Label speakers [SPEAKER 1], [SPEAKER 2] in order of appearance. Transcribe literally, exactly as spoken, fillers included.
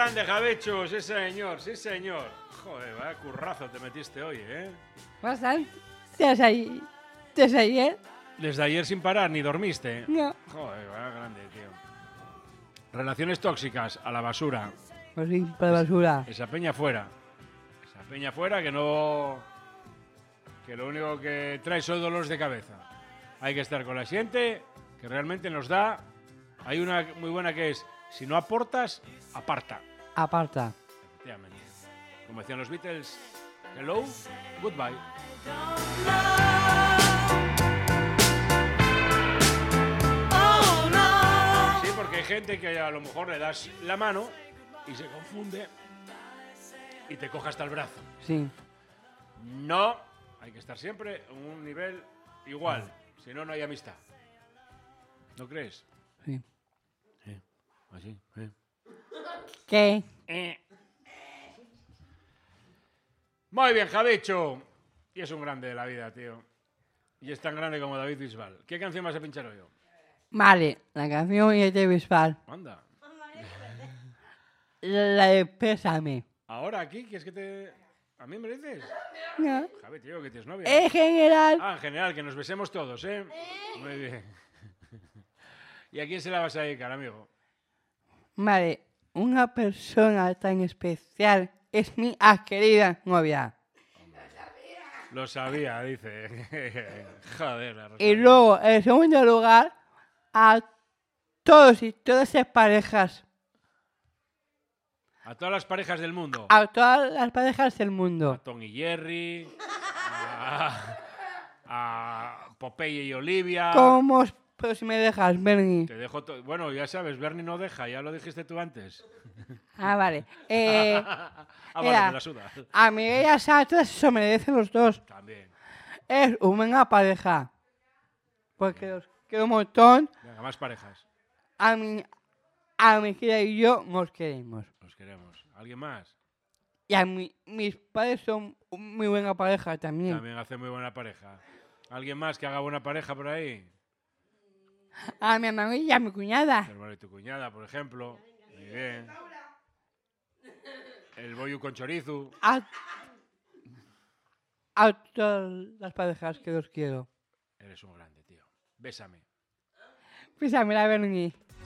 [SPEAKER 1] grande, Javecho, sí señor, sí señor. Joder, vaya currazo te metiste hoy, ¿eh?
[SPEAKER 2] Bastante. Desde ahí. Desde ayer.
[SPEAKER 1] Desde ayer sin parar, ni dormiste.
[SPEAKER 2] No.
[SPEAKER 1] Joder, vaya grande, tío. Relaciones tóxicas, a la basura.
[SPEAKER 2] Pues sí, para la basura.
[SPEAKER 1] Esa peña fuera. Esa peña fuera que no... Que lo único que trae son dolores de cabeza. Hay que estar con la gente que realmente nos da... Hay una muy buena que es, si no aportas, aparta.
[SPEAKER 2] Aparta.
[SPEAKER 1] Efectivamente. Como decían los Beatles, hello, goodbye. Sí, porque hay gente que a lo mejor le das la mano y se confunde y te coge hasta el brazo.
[SPEAKER 2] Sí.
[SPEAKER 1] No, hay que estar siempre en un nivel igual, si no, no hay amistad. ¿No crees?
[SPEAKER 2] Sí.
[SPEAKER 1] Sí, así, ¿eh?
[SPEAKER 2] ¿Qué?
[SPEAKER 1] Eh. Muy bien, Javicho. Y es un grande de la vida, tío. Y es tan grande como David Bisbal. ¿Qué canción vas a pinchar hoy?
[SPEAKER 2] Vale, la canción es de Bisbal.
[SPEAKER 1] Anda.
[SPEAKER 2] La de Pésame.
[SPEAKER 1] ¿Ahora aquí? ¿Quieres que te...? ¿A mí me lo dices?
[SPEAKER 2] No.
[SPEAKER 1] Javi, tío, que tienes novia.
[SPEAKER 2] En general.
[SPEAKER 1] Ah, en general, que nos besemos todos, ¿eh? Muy bien. ¿Y a quién se la vas a dedicar, amigo?
[SPEAKER 2] Vale, una persona tan especial es mi querida novia.
[SPEAKER 1] Lo sabía, dice. Joder, la
[SPEAKER 2] Y luego, en segundo lugar, a todos y todas las parejas.
[SPEAKER 1] A todas las parejas del mundo.
[SPEAKER 2] A todas las parejas del mundo.
[SPEAKER 1] A Tom y Jerry. A, a Popeye y Olivia.
[SPEAKER 2] ¿Cómo? Pero si me dejas, Bernie.
[SPEAKER 1] Te dejo todo. Bueno, ya sabes, Bernie no deja, ya lo dijiste tú antes.
[SPEAKER 2] Ah, vale. Eh,
[SPEAKER 1] ah, vale,
[SPEAKER 2] mira,
[SPEAKER 1] me la suda.
[SPEAKER 2] a Miguel y a Satra se lo merecen los dos.
[SPEAKER 1] También.
[SPEAKER 2] Es una buena pareja. Porque los quiero un montón.
[SPEAKER 1] Venga, más parejas.
[SPEAKER 2] A mi, a mi querida y yo nos queremos.
[SPEAKER 1] Los queremos. ¿Alguien más?
[SPEAKER 2] Y a mi, mis padres son muy buena pareja también.
[SPEAKER 1] También hace muy buena pareja. ¿Alguien más que haga buena pareja por ahí?
[SPEAKER 2] A mi hermano y a mi cuñada.
[SPEAKER 1] Tu hermano y tu cuñada, por ejemplo. Muy bien. El boyu con chorizo.
[SPEAKER 2] A, a todas las parejas que los quiero.
[SPEAKER 1] Eres un grande, tío. Bésame.
[SPEAKER 2] Písame la Bernie.